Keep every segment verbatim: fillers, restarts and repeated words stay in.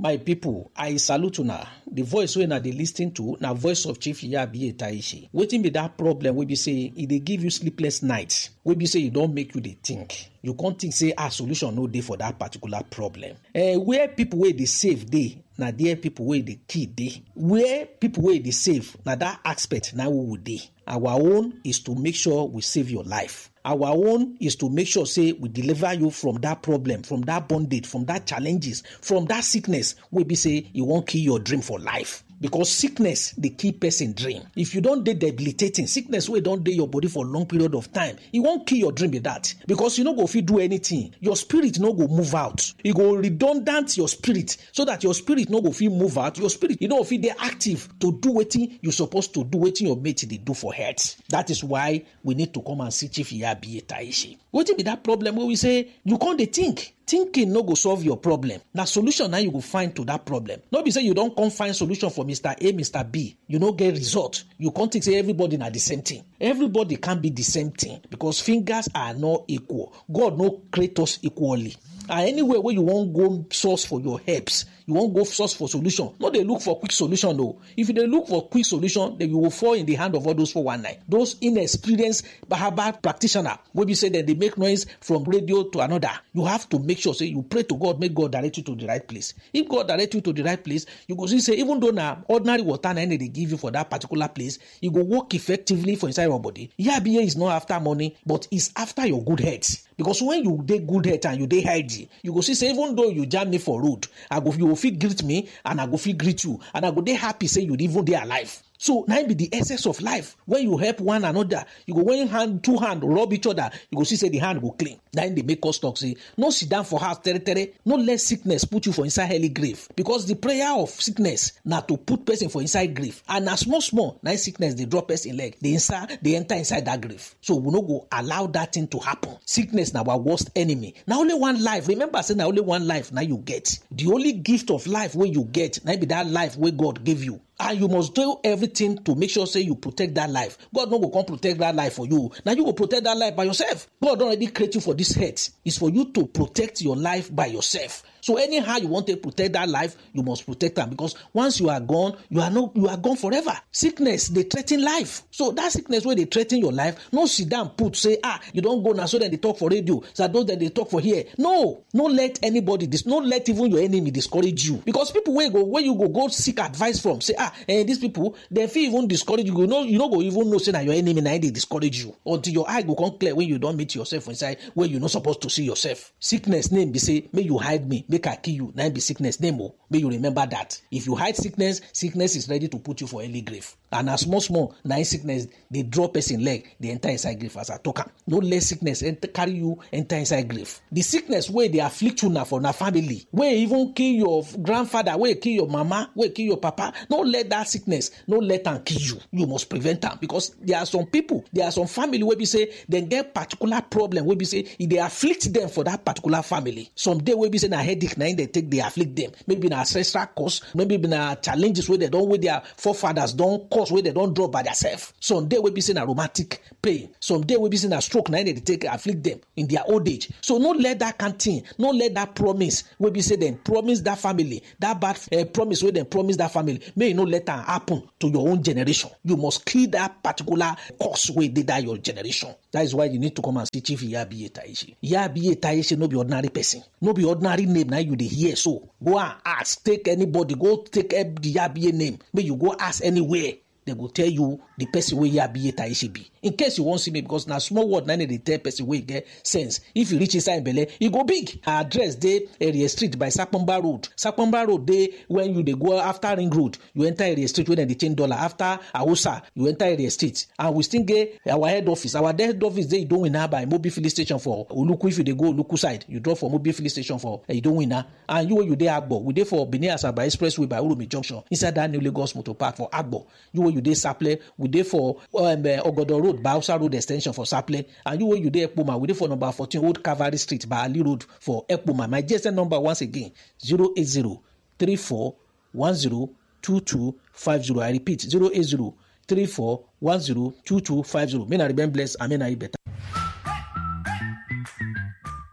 My people, I salute una. The voice wey una dey lis ten to na voice of Chief Iyabiye Taishi. Wetin be that problem wey be say e dey give you sleepless nights, wey be say e don make you dey think. You can't think say ah solution no dey for that particular problem. Uh, where people wey dey save dey, na there people wey dey kill dey. Where people wey dey save, na that aspect na we would dey. Our own is to make sure we save your life. Our own is to make sure, say, we deliver you from that problem, from that bondage, from that challenges, from that sickness, wey be say, you won't kill your dream for life. Because sickness, the key person dream. If you don't dey debilitating, sickness wey don't dey your body for a long period of time, it won't kill your dream with that. Because you no go fit do anything. Your spirit no go move out. You go redundant your spirit, so that your spirit no go fit move out. Your spirit, you know, fit dey active to do wetin you supposed to do, wetin your mate dey do for health. That is why we need to come and see Chief Iyabiye Taishi. Wetin be that problem where we say, you can't dey think. Thinking no go solve your problem. Na solution now you go find to that problem. No be say you don't come find solution for Mister A, Mister B. You no get result. You can't think say everybody na the same thing. Everybody can't be the same thing because fingers are not equal. God no create us equally. And anywhere where you won't go source for your helps, you won't go source for solution. No, they look for quick solution though. If they look for quick solution, then you will fall in the hand of all those four one nine. Those inexperienced Bahaba practitioner, when you say that they make noise from radio to another, you have to make sure, say, you pray to God, make God direct you to the right place. If God direct you to the right place, you go see, say, even though now ordinary water and they give you for that particular place, you go work effectively for inside your body. Iyabiye is not after money, but it's after your good health. Because when you dey good health and you dey healthy, you go see, say, even though you jam me for road, I go, you go fit greet me, and I go fit greet you, and I go dey happy, say you even dey alive. So now be the essence of life. When you help one another, you go when hand two hand rub each other, you go see say the hand go clean. Then they make us talk say, no sit down for house tere tere, no let sickness put you for inside hell grave. Because the prayer of sickness na to put person for inside grave. And as small small, now sickness they drop person leg, they inside they enter inside that grave. So we no go allow that thing to happen. Sickness na our worst enemy. Now only one life. Remember, say now only one life now you get. The only gift of life where you get, now be that life where God gave you. And you must do everything to make sure, say, you protect that life. God no go come protect that life for you. Now you go protect that life by yourself. God don't already create you for this health. It's for you to protect your life by yourself. So anyhow you want to protect that life, you must protect them, because once you are gone, you are no, you are gone forever. Sickness, they threaten life. So that sickness where they threaten your life, no sit down, put, say, ah, you don't go now, so then they talk for radio, so those that they talk for here. No, no let anybody, this, no let even your enemy discourage you. Because people where go, where you go, go seek advice from, say, ah, and these people, they feel even discourage you. You know, you don't go even know, say, that your enemy, now they discourage you. Until your eye go come clear when you don't meet yourself inside, where you're not supposed to see yourself. Sickness name, be say, may you hide me. Make I kill you. Now be sickness name. Oh, may you remember that. If you hide sickness, sickness is ready to put you for early grave. And as small small, now sickness, they drop person leg, they enter inside grave as I talk. No less sickness enter, carry you enter inside grave. The sickness where they afflict you now for na family, where even kill your grandfather, where kill your mama, where kill your papa. No let that sickness, no let them kill you. You must prevent them, because there are some people, there are some family where we say they get particular problem where we say if they afflict them for that particular family. Someday where we say na headache now they take they afflict them. Maybe na ancestral cause, maybe na challenges where they don't where their forefathers don't cause where they don't draw by themselves. Someday where we say na rheumatic pain. Someday where we say na stroke now they take afflict them in their old age. So no let that canteen, no let that promise where we say them promise that family, that bad uh, promise where they promise that family. May you not let that happen to your own generation. You must kill that particular cause where they die your generation. That is why you need to come and see Chief Iyabiye Taishi. Iyabiye Taishi no be ordinary person. No be ordinary name now you dey hear. So go and ask, take anybody, go take the Iyabiye name. May you go ask anywhere. They will tell you the person where Iyabiye Taishi be. In case you won't see me, because now small word, now they tell person where you get sense. If you reach inside Bele, you go big. Our address they area street by Sapomba Road. Sapomba Road they when you they go after Ring Road, you enter area street when they change dollar. After Awusa, you enter area street. And we still get our head office. Our head office they don't win now by Mobi filling station for Uluku. If you they go Uluku side, you drop for Mobi filling station for uh, you don't win now. And you you there Agbo. We there for Benin Asaba Expressway by Urumi Junction inside that new Lagos Motor Park for Agbo. You you dey Saple, we dey for um, uh, Ogodo Road, Bausa Road extension for Saple, and you where you dey Ekpoma, we dey for number fourteen Old Cavalry Street, by Ali Road for Ekpoma. My G S M number once again zero eight zero three four one zero two two five zero. I repeat zero eight zero three four one zero two two five zero. May I remain blessed. Amen. I better. Are you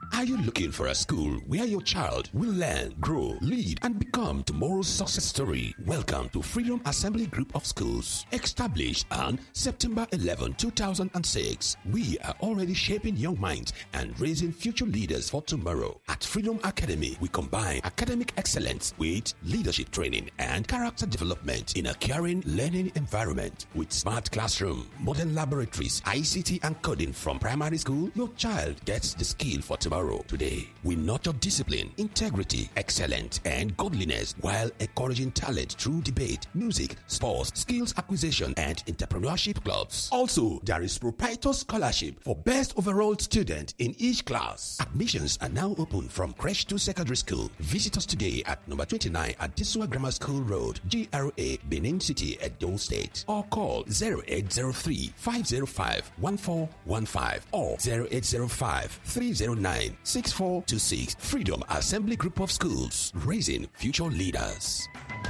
looking for a school where your child will learn, grow, lead, and become tomorrow's success story? Welcome to Freedom Assembly Group of Schools. Established on September eleventh, two thousand six, we are already shaping young minds and raising future leaders for tomorrow. At Freedom Academy, we combine academic excellence with leadership training and character development in a caring learning environment. With smart classroom, modern laboratories, I C T, and coding from primary school, your child gets the skill for tomorrow. Today, we nurture discipline, integrity, excellence, and godliness while encouraging talent through debate, music, sports, skills acquisition, and entrepreneurship clubs. Also, there is proprietor scholarship for best overall student in each class. Admissions are now open from creche to secondary school. Visit us today at number twenty-nine at Disua Grammar School Road, G R A, Benin City, Edo State, or call zero eight zero three, five zero five, one four one five or zero eight zero five, three zero nine, six four two six. Freedom Assembly Group of Schools, raising future leaders.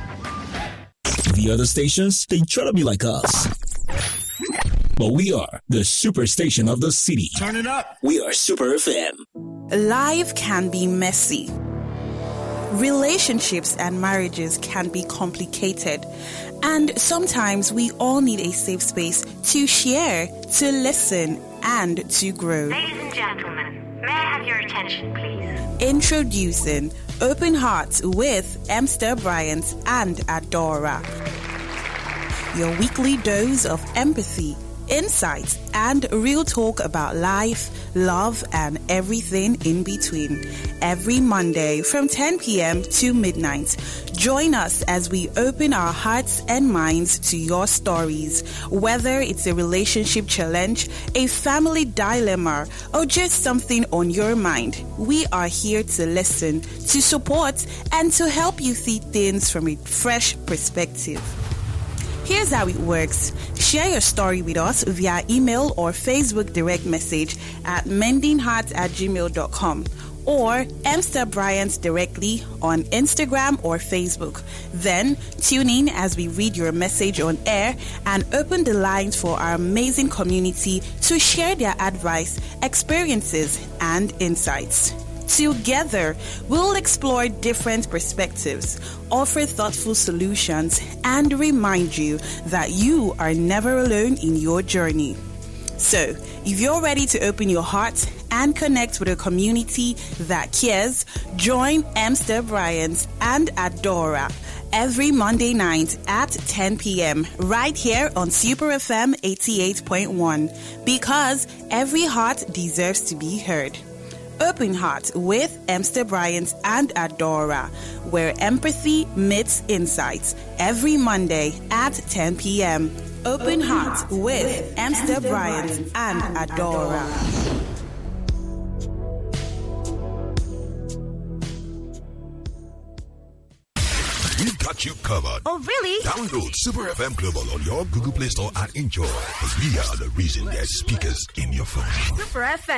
The other stations, they try to be like us. But we are the superstation of the city. Turn it up. We are Super F M. Life can be messy. Relationships and marriages can be complicated. And sometimes we all need a safe space to share, to listen, and to grow. Ladies and gentlemen, may I have your attention, please? Introducing Open Heart with Emster Bryant and Adora. Your weekly dose of empathy, insights, and real talk about life, love, and everything in between. Every Monday from ten p.m. to midnight. Join us as we open our hearts and minds to your stories. Whether it's a relationship challenge, a family dilemma, or just something on your mind, we are here to listen, to support, and to help you see things from a fresh perspective. Here's how it works. Share your story with us via email or Facebook direct message at mendingheart at gmail dot com or Emster Bryant directly on Instagram or Facebook. Then tune in as we read your message on air and open the lines for our amazing community to share their advice, experiences, and insights. Together, we'll explore different perspectives, offer thoughtful solutions, and remind you that you are never alone in your journey. So, if you're ready to open your heart and connect with a community that cares, join Emster Bryant and Adora every Monday night at ten p.m. right here on Super F M eighty-eight point one, because every heart deserves to be heard. Open Heart with Emster Bryant and Adora, where empathy meets insights, every Monday at ten p.m. Open Heart with Emster Bryant and Adora. We've got you covered. Oh, really? Download Super F M Global on your Google Play Store and enjoy. Because we are the reason there's speakers in your phone. Super F M.